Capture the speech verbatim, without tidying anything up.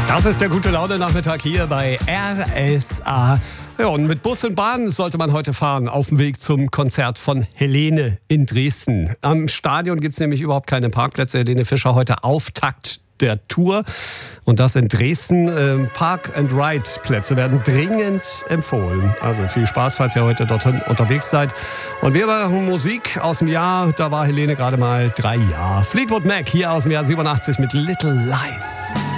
Das ist der gute Laune-Nachmittag hier bei R S A. Ja, und mit Bus und Bahn sollte man heute fahren auf dem Weg zum Konzert von Helene in Dresden. Am Stadion gibt es nämlich überhaupt keine Parkplätze. Helene Fischer heute Auftakt der Tour. Und das in Dresden. Park-and-Ride-Plätze werden dringend empfohlen. Also viel Spaß, falls ihr heute dorthin unterwegs seid. Und wir machen Musik aus dem Jahr, da war Helene gerade mal drei Jahre. Fleetwood Mac hier aus dem Jahr siebenundachtzig mit Little Lies.